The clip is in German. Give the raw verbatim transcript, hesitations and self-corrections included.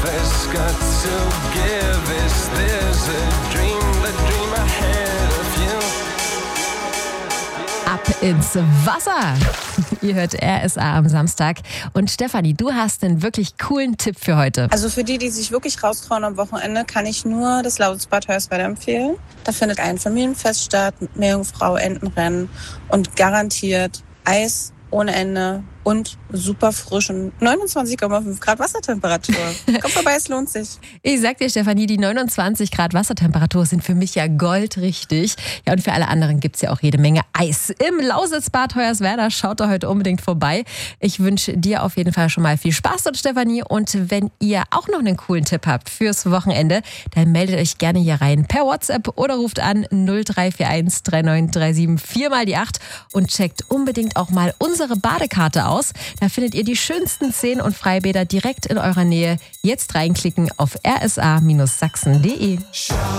has got to give. Is this a dream, the dream ahead of you? Ab ins Wasser. Ihr hört R S A am Samstag. Und Stefanie, du hast einen wirklich coolen Tipp für heute. Also für die, die sich wirklich raustrauen am Wochenende, kann ich nur das Lausitzbad Hoyerswerda empfehlen. Da findet ein Familienfest statt mit Meerjungfrau, Entenrennen und garantiert Eis ohne Ende und super frisch und neunundzwanzig Komma fünf Grad Wassertemperatur. Komm vorbei, es lohnt sich. Ich sag dir, Stefanie, die neunundzwanzig Grad Wassertemperatur sind für mich ja goldrichtig. Ja, und für alle anderen gibt's ja auch jede Menge Eis. Im Lausitzbad Hoyerswerda, schaut da heute unbedingt vorbei. Ich wünsche dir auf jeden Fall schon mal viel Spaß dort, Stefanie. Und wenn ihr auch noch einen coolen Tipp habt fürs Wochenende, dann meldet euch gerne hier rein per WhatsApp oder ruft an null drei vier eins drei neun drei sieben vier mal die acht und checkt unbedingt auch mal unsere Badekarte aus. Da findet ihr die schönsten Seen und Freibäder direkt in eurer Nähe. Jetzt reinklicken auf r s a Bindestrich sachsen punkt d e.